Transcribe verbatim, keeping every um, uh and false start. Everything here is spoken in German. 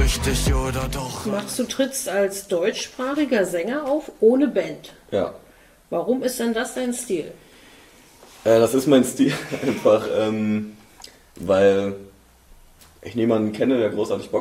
richtig oder doch? Machst du trittst als deutschsprachiger Sänger auf, ohne Band. Ja. Warum ist denn das dein Stil? Äh, das ist mein Stil einfach, ähm, weil ich niemanden kenne, der großartig Bock